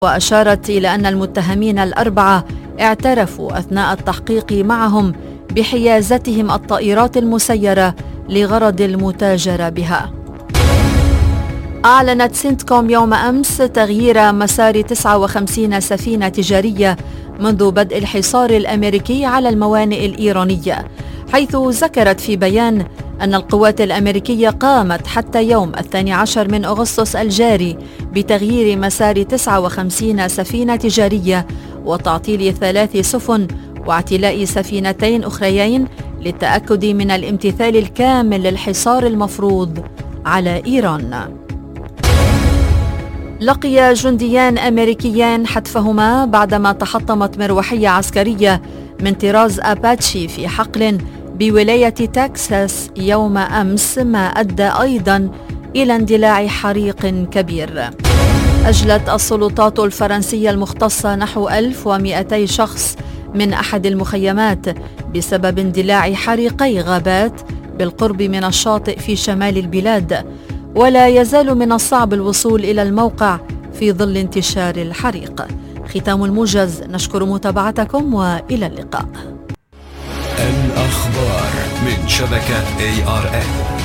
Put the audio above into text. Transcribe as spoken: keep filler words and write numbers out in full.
وأشارت إلى أن المتهمين الأربعة اعترفوا أثناء التحقيق معهم بحيازتهم الطائرات المسيرة لغرض المتاجرة بها. أعلنت سنتكوم يوم أمس تغيير مسار تسعة وخمسين سفينة تجارية منذ بدء الحصار الأمريكي على الموانئ الإيرانية، حيث ذكرت في بيان أن القوات الأمريكية قامت حتى يوم الثاني عشر من أغسطس الجاري بتغيير مسار تسعة وخمسين سفينة تجارية وتعطيل ثلاث سفن واعتلاء سفينتين أخريين للتأكد من الامتثال الكامل للحصار المفروض على إيران. لقي جنديان أمريكيان حتفهما بعدما تحطمت مروحية عسكرية من طراز أباتشي في حقل بولاية تكساس يوم أمس، ما أدى أيضاً إلى اندلاع حريق كبير. أجلت السلطات الفرنسية المختصة نحو ألف ومئتي شخص من أحد المخيمات بسبب اندلاع حريقي غابات بالقرب من الشاطئ في شمال البلاد، ولا يزال من الصعب الوصول إلى الموقع في ظل انتشار الحريق. ختام الموجز، نشكر متابعتكم وإلى اللقاء. الأخبار من شبكة إيه آر إن.